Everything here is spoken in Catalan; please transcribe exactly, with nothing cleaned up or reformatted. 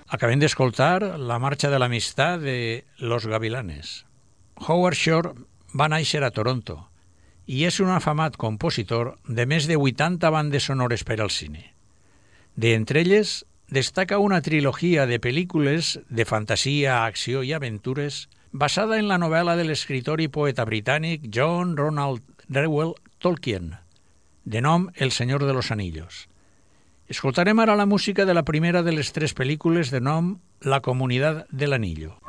Acabem d'escoltar La marxa de l'amistat de Los Gavilanes. Howard Shore va néixer a Toronto i és un afamat compositor de més de vuitanta bandes sonores per al cine. D'entre elles, destaca una trilogia de pel·lícules de fantasia, acció i aventures basada en la novel·la de l'escriptor i poeta britànic John Ronald Reuel Tolkien, de nom El Senyor de los Anillos. Escoltarem ara la música de la primera de les tres pel·lícules de nom La Comunidad del Anillo.